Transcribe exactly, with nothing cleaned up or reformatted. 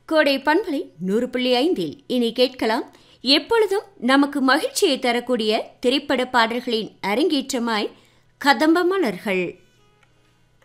கோடை பண்பலை நூறு புள்ளி ஐந்தில் இனி கேட்கலாம். எப்பொழுதும் நமக்கு மகிழ்ச்சியை தரக்கூடிய திரைப்பட பாடல்களின் அரங்கேற்றமாய் கதம்ப மலர்கள்.